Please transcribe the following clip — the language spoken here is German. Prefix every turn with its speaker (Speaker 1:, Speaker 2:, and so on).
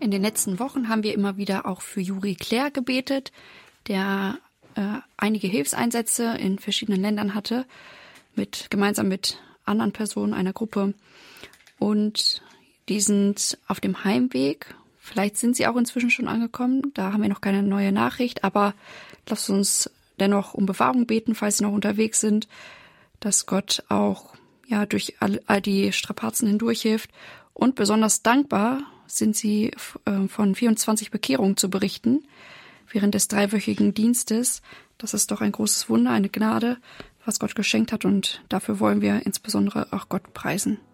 Speaker 1: In den letzten Wochen haben wir immer wieder auch für Juri Claire gebetet, der einige Hilfseinsätze in verschiedenen Ländern hatte, gemeinsam mit anderen Personen einer Gruppe. Und die sind auf dem Heimweg. Vielleicht sind sie auch inzwischen schon angekommen. Da haben wir noch keine neue Nachricht. Aber lasst uns dennoch um Bewahrung beten, falls sie noch unterwegs sind, dass Gott auch durch all die Strapazen hindurch hilft. Und besonders dankbar sind sie von 24 Bekehrungen zu berichten während des 3-wöchigen Dienstes. Das ist doch ein großes Wunder, eine Gnade, was Gott geschenkt hat. Und dafür wollen wir insbesondere auch Gott preisen.